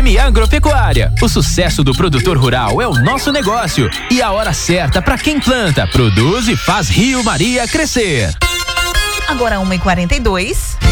FM Agropecuária. O sucesso do produtor rural é o nosso negócio e a hora certa para quem planta, produz e faz Rio Maria crescer. Agora 1h42.